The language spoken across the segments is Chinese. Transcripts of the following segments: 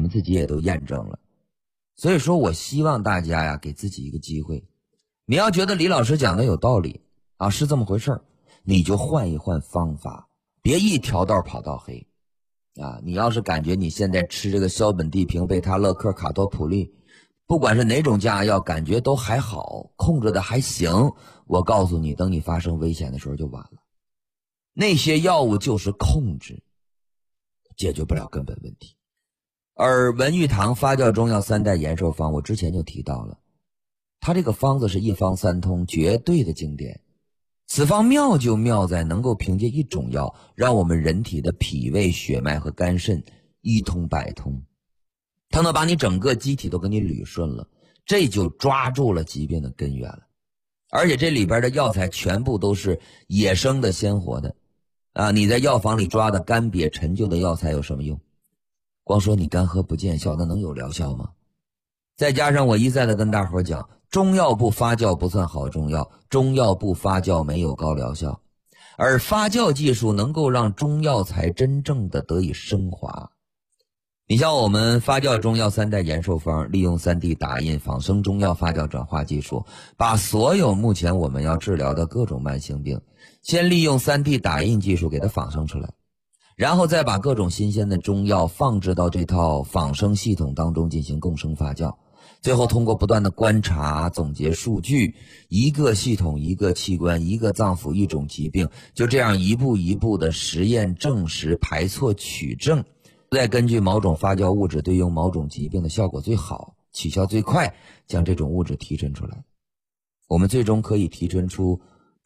们自己也都验证了。所以说我希望大家呀，给自己一个机会。你要觉得李老师讲的有道理啊，是这么回事儿，你就换一换方法，别一条道跑到黑啊！你要是感觉你现在吃这个硝苯地平、贝塔乐克、卡托普利，不管是哪种降压药，感觉都还好，控制的还行，我告诉你，等你发生危险的时候就晚了。那些药物就是控制，解决不了根本问题。而文玉堂发酵中药3代延寿方，我之前就提到了，它这个方子是一方三通，绝对的经典。此方妙就妙在能够凭借一种药，让我们人体的脾胃、血脉和肝肾一通百通，它能把你整个机体都给你捋顺了，这就抓住了疾病的根源了。而且这里边的药材全部都是野生的、鲜活的啊！你在药房里抓的干瘪陈旧的药材有什么用？光说你干喝不见效，那能有疗效吗？再加上我一再的跟大伙讲，中药不发酵不算好中药，中药不发酵没有高疗效，而发酵技术能够让中药材真正的得以升华。你像我们发酵中药3代延寿方，利用3D 打印仿生中药发酵转化技术，把所有目前我们要治疗的各种慢性病，先利用3D 打印技术给它仿生出来，然后再把各种新鲜的中药放置到这套仿生系统当中进行共生发酵，最后通过不断的观察总结数据，一个系统一个器官一个脏腑一种疾病，就这样一步一步的实验证实排错取证，再根据某种发酵物质对应某种疾病的效果最好起效最快，将这种物质提纯出来。我们最终可以提纯出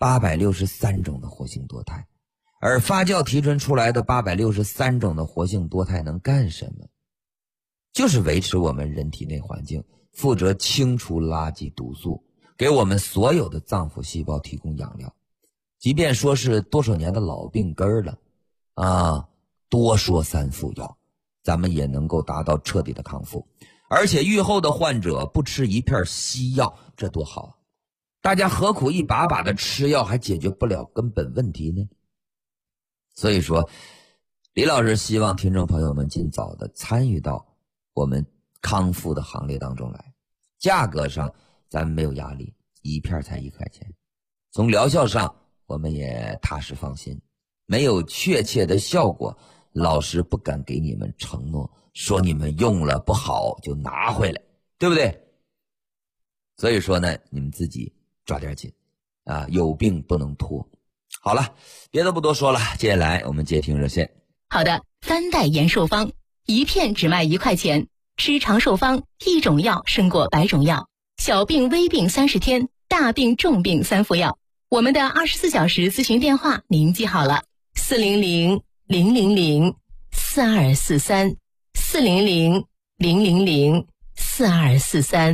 863种的活性多肽，而发酵提纯出来的863种的活性多肽能干什么？就是维持我们人体内环境，负责清除垃圾毒素，给我们所有的脏腑细胞提供养料。即便说是多少年的老病根了啊，多说3副药，咱们也能够达到彻底的康复。而且愈后的患者不吃一片西药，这多好啊！大家何苦一把把的吃药，还解决不了根本问题呢？所以说，李老师希望听众朋友们尽早的参与到我们康复的行列当中来。价格上咱们没有压力，一片才1块钱。从疗效上我们也踏实放心，没有确切的效果，老师不敢给你们承诺，说你们用了不好就拿回来，对不对？所以说呢，你们自己抓点紧啊，有病不能拖。好了，别的不多说了，接下来我们接听热线。 好的，3代延寿方，一片只卖1块钱，吃长寿方，一种药胜过100种药，小病微病30天，大病重病3副药。我们的24小时咨询电话您记好了，400-000-4243 400-000-4243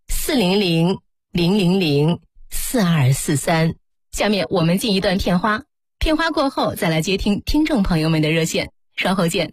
400-000-4243。下面我们进一段片花，片花过后再来接听听众朋友们的热线，稍后见。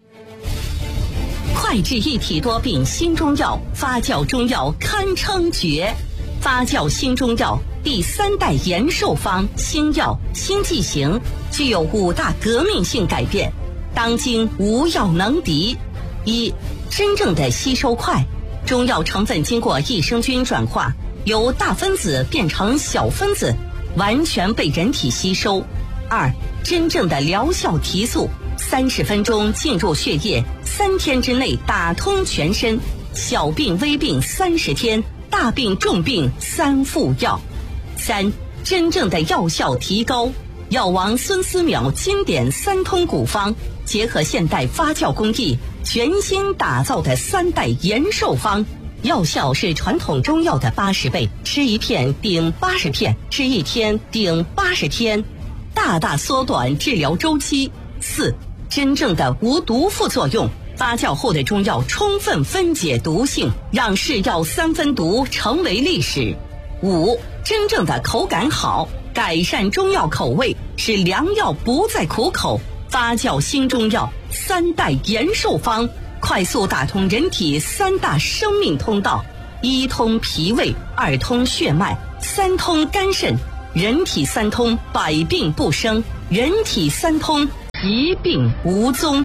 快治一体多病新中药，发酵中药堪称绝。发酵新中药第3代延寿方新药新剂型，具有5大革命性改变，当今无药能敌。1. 真正的吸收快，中药成分经过益生菌转化，由大分子变成小分子，完全被人体吸收。2. 真正的疗效提速，30分钟进入血液，3天之内打通全身，小病微病30天，大病重病3副药。3. 真正的药效提高，药王孙思邈经典3通古方，结合现代发酵工艺，全新打造的3代延寿方，药效是传统中药的80倍，吃1片顶80片，吃1天顶80天，大大缩短治疗周期。4. 真正的无毒副作用，发酵后的中药充分分解毒性，让是药3分毒成为历史。5. 真正的口感好，改善中药口味，使良药不再苦口。发酵新中药3代延寿方，快速打通人体3大生命通道：1通脾胃，2通血脉，3通肝肾。人体3通，百病不生；人体3通，一病无踪。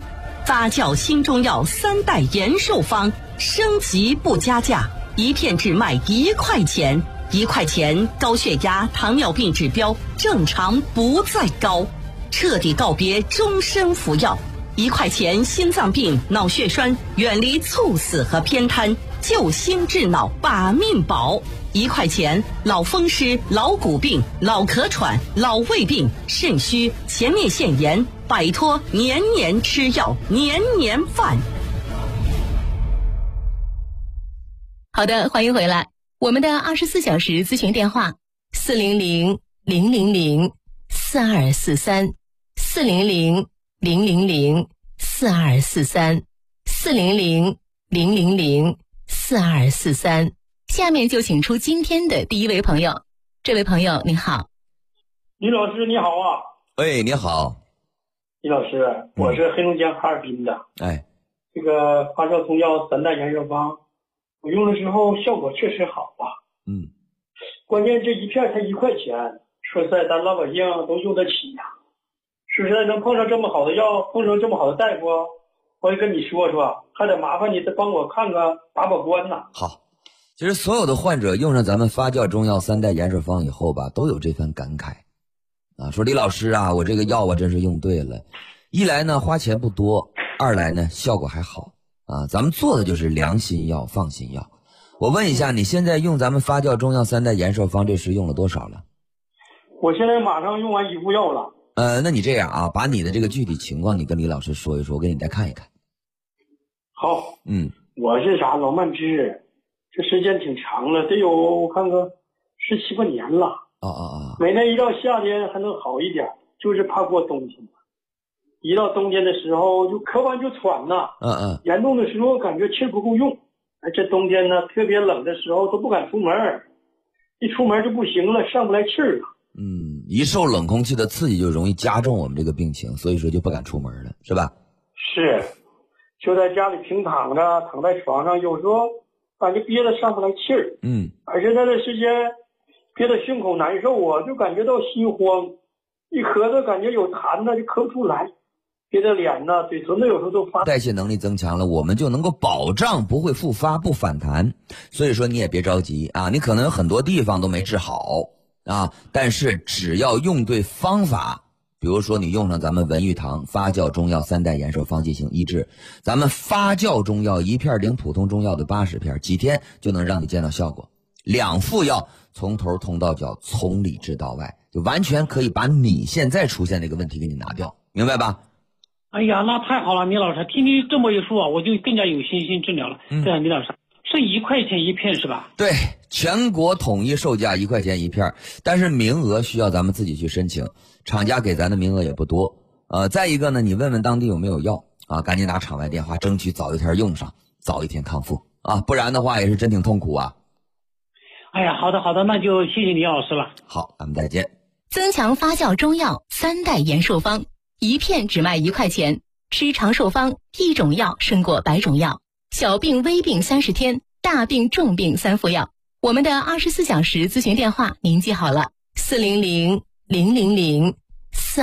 发酵新中药3代延寿方升级不加价，一片只卖1块钱，1块钱高血压、糖尿病指标正常不再高，彻底告别终身服药。1块钱心脏病、脑血栓远离猝死和偏瘫，救心治脑把命保。1块钱老风湿、老骨病、老咳喘、老胃病、肾虚、前列腺炎，摆脱年年吃药、年年犯。 好的，欢迎回来。我们的24小时咨询电话400-000-4243 400-000-4243 400-000-4243。下面就请出今天的第一位朋友。这位朋友您好。 李老师你好啊。 喂，你好。 李老师，我是黑龙江哈尔滨的。这个发酵中药3代延寿方，我用的时候效果确实好啊。关键这一片才1块钱，说实在咱老百姓都用得起呀。说实在能碰上这么好的药，碰上这么好的大夫，我也跟你说说，还得麻烦你再帮我看看把关呢。 好。其实所有的患者用上咱们发酵中药3代延寿方以后吧，都有这番感慨啊，说李老师啊，我这个药啊真是用对了，一来呢花钱不多，二来呢效果还好啊，咱们做的就是良心药、放心药。我问一下，你现在用咱们发酵中药3代延寿方这时用了多少了？ 我现在马上用完1副药了。 那你这样啊，把你的这个具体情况你跟李老师说一说，我给你再看一看。 好。我是啥老慢支，这时间挺长了，得有我看看17、18年了。每年一到夏天还能好一点，就是怕过冬天。一到冬天的时候就咳完就喘呐。严重的时候感觉气不够用。这冬天呢特别冷的时候都不敢出门，一出门就不行了，上不来气儿了。 一受冷空气的刺激就容易加重我们这个病情，所以说就不敢出门了，是吧？ 是，就在家里平躺着，躺在床上，有时候感觉憋得上不来气儿。而且那段时间憋得胸口难受啊，就感觉到心慌，一咳嗽感觉有痰呢就咳不出来，憋得脸呢、嘴唇子有时候都发。 代谢能力增强了，我们就能够保障不会复发、不反弹。所以说你也别着急啊，你可能有很多地方都没治好啊，但是只要用对方法，比如说你用上咱们文玉堂发酵中药3代延寿方进行医治，咱们发酵中药1片顶普通中药的80片，几天就能让你见到效果。2副药从头通到脚，从里治到外，就完全可以把你现在出现这个问题给你拿掉，明白吧？ 哎呀，那太好了，米老师，听你这么一说啊，我就更加有信心治疗了。对啊，米老师，是1块钱1片是吧？ 对，全国统一售价1块钱1片，但是名额需要咱们自己去申请，厂家给咱的名额也不多。再一个呢，你问问当地有没有药啊，赶紧打场外电话，争取早一天用上，早一天康复啊，不然的话也是真挺痛苦啊。 哎呀，好的，那就谢谢李老师了。 好，咱们再见。 增强发酵中药3代延寿方，一片只卖1块钱，吃长寿方，1种药胜过100种药，小病微病30天，大病重病3副药。我们的24小时咨询电话您记好了，400-000-4